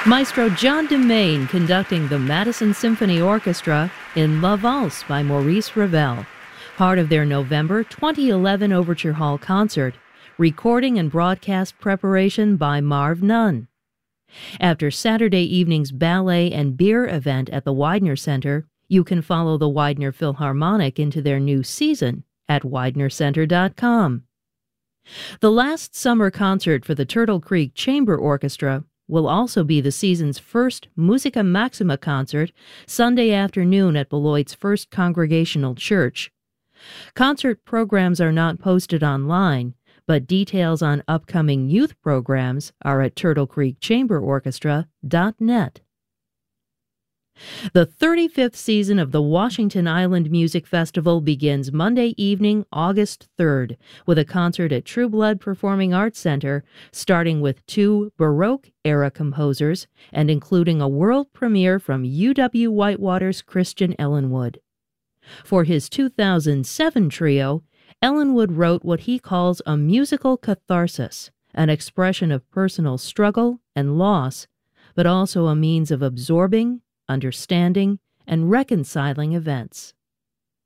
Maestro John DeMaine conducting the Madison Symphony Orchestra in La Valse by Maurice Ravel, part of their November 2011 Overture Hall concert, recording and broadcast preparation by Marv Nunn. After Saturday evening's ballet and beer event at the Widener Center, you can follow the Widener Philharmonic into their new season at widenercenter.com. The last summer concert for the Turtle Creek Chamber Orchestra will also be the season's first Musica Maxima concert Sunday afternoon at Beloit's First Congregational Church. Concert programs are not posted online, but details on upcoming youth programs are at turtlecreekchamberorchestra.net. The 35th season of the Washington Island Music Festival begins Monday evening, August 3rd, with a concert at True Blood Performing Arts Center, starting with 2 Baroque-era composers and including a world premiere from UW Whitewater's Christian Ellenwood. For his 2007 trio, Ellenwood wrote what he calls a musical catharsis, an expression of personal struggle and loss, but also a means of absorbing, understanding, and reconciling events.